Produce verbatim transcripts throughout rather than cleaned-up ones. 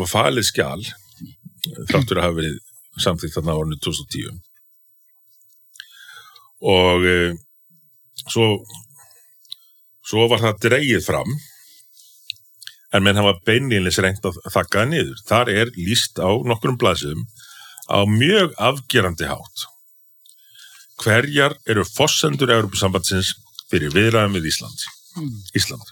var falið skjal þáttur að hafa verið samþykkt þarna á árinu tvö þúsund og tíu og e, svo svo var það dregið fram en menn hafa beinlínis reynt að þakka það niður. Þar er lýst á nokkrum blaðsíðum á mjög afgerandi hátt hverjar eru forsendur Evrópusambandsins fyrir viðræðum við Ísland. Mm. Ísland.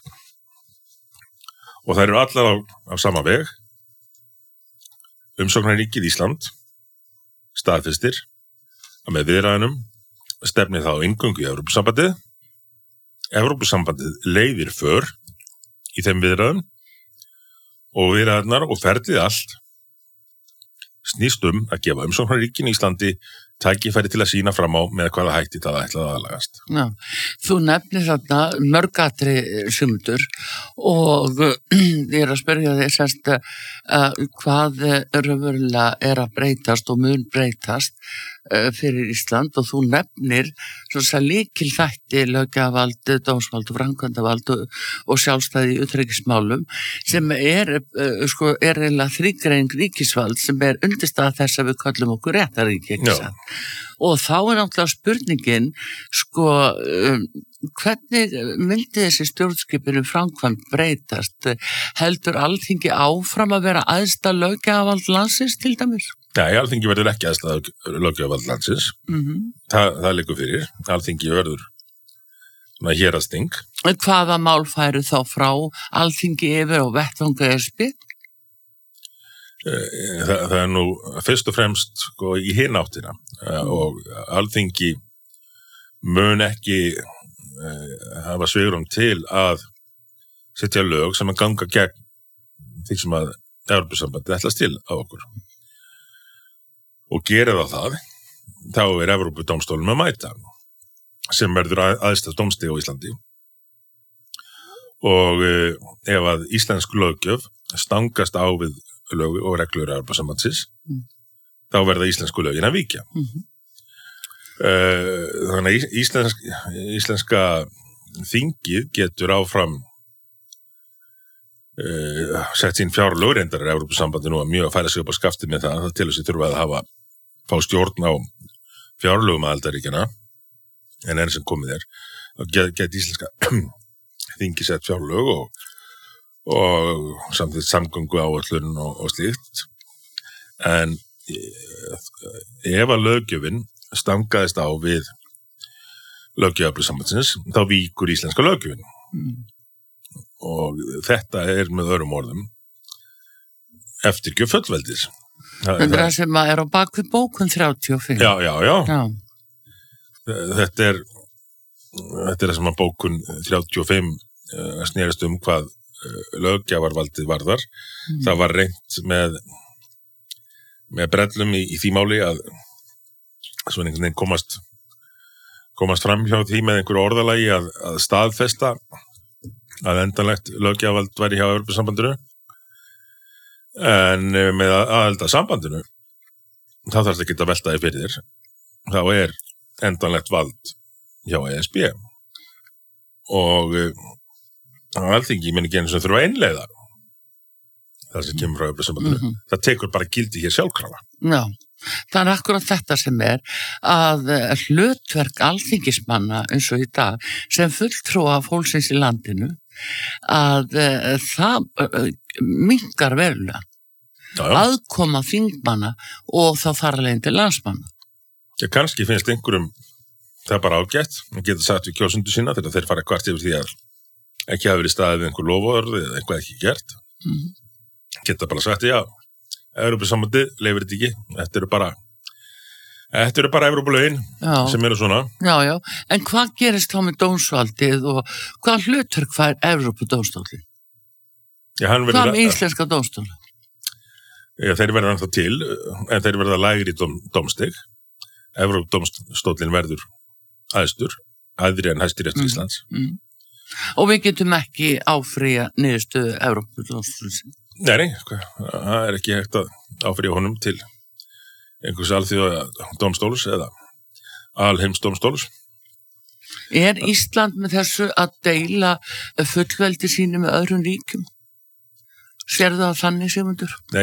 Og þær eru allar á, á sama veg. Umsóknarríkið Ísland staðfestir að með viðræðunum stefnir það á inngöngu í Evrópusambandið. Evrópusambandið leiðir för í þeim viðræðum og viðræðurnar og ferlið allt snýst um að gefa umsóknarríkinu Íslandi tækifæri til að sýna fram á með hvaða hætti það ætlaði að aðlagast. Já, þú nefnir þarna mörgatri sumundur og ég er að spyrja þig sérst uh, hvað raunverulega er að breytast og mun breytast uh, fyrir Ísland og þú nefnir svona lykil þætti löggjafarvald, dómsvald og framkvæmdavald og, og sjálfstæði í utanríkismálum sem er uh, sko er eiginlega þrígreining ríkisvald sem er undirstaða þess að við kallum okkur réttaríki, ekki sant? Og þá er náttúrulega spurningin sko um, hvernig myndi þessi stjórnskipinu framkvæmd breytast? Heldur Alþingi áfram að vera æðsta löggjafarvald landsins til dæmis? Nei, Alþingi verður ekki æðsta löggjafarvald landsins. Mm-hmm. Þa, það liggur fyrir. Alþingi verður svona héraðsþing. Hvaða mál færu þá frá Alþingi yfir og vettvang E S B? Það, það er nú fyrst og fremst sko, í hinn áttina og Alþingi mun ekki uh, hafa svigrúm til að setja lög sem að ganga gegn því sem að Evrópusambandið ætlast til á okkur. Og gera það það, þá er Evrópudómstólinn að mæta sem verður að, aðstæð dómstig á Íslandi. Og uh, ef að íslensk löggjöf stangast á við lög og reglur Evrópusambandsins, mm. þá verða íslensku lögin að víkja. Mm-hmm. Uh, þannig að íslensk, íslenska þingið getur áfram uh, sett sín fjárlög reyndar Evrópusambandinu og mjög að færa sig upp á skafti með það, það til þess að þurfa að hafa fá stjórn á fjárlögum aðildarríkjana en enn sem komið er, þá get íslenska þingið sett fjárlög og og samtidig samgöngu áætlun og, og slíkt. En ef að löggjöfin stangaðist á við löggjöfablusambandsins, þá víkur íslenska löggjöfin. Mm. Og þetta er með öðrum orðum eftirgjöf fullveldis. Það er það sem er á bakvið bókun þrjátíu og fimm. Já, já, já. já. Þetta er þetta er það sem að bókun þrjátíu og fimm uh, snerist um hvað löggjafarvaldið varðar. Mm. Það var reynt með með brellum í, í því máli að svona einhvern veginn komast komast fram hjá því með einhverju orðalagi að, að staðfesta að endanlegt löggjafarvald væri hjá Evrópusambandinu en með aðelda sambandinu þá þarf það ekki að velta því fyrir þér. Þá er endanlegt vald hjá E S B og Alþingi minn ekki einu sem þurfa að innleiða það sem kemur frá Evrópusambandinu. Mm-hmm. Það tekur bara gildi hér sjálfkrafa. Já, það er akkurat þetta sem er að hlutverk alþingismanna eins og í dag sem fulltrúa fólksins í landinu að uh, það uh, minnkar verulega. Já, já. Aðkoma þingmanna og þá þar alveg til landsmanna. Já, kannski finnst einhverjum það bara ágætt. Það geta sagt við kjósundu sína þegar þeir fara kvart yfir því að ekki hafi verið staðið við einhver loforð eða eitthvað ekki gert. Mm. Geta bara sagt, já, Evrópusambandið leifir þetta ekki. Þetta eru bara þetta eru bara Evrópulögin sem eru svona. Já, já. En hvað gerist þá með dómsvaldið og hvað hlutverk fær Evrópudómstólinn? Já, hann verður hvað með íslenska dómstól? Já, þeir verða ennþá til, en þeir verða lægri dóm, dómstig. Evrópudómstólinn verður æðstur, æðri en Hæstiréttur mm. Íslands. Mm. Og við getum ekki áfrýja niðurstöðu Evrópudómstólsins. Nei, nei, það er ekki hægt að áfrýja honum til einhvers alþjóða dómstóls eða alheimsdómstóls. Er Ísland með þessu að deila fullveldi sínu með öðrum ríkjum? Sérðu það þannig, Sigmundur? Nei.